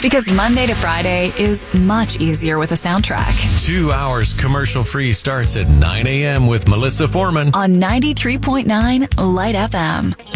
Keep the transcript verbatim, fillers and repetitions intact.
Because Monday to Friday is much easier with a soundtrack. Two hours commercial-free starts at nine a.m. with Melissa Foreman on ninety-three point nine Light F M.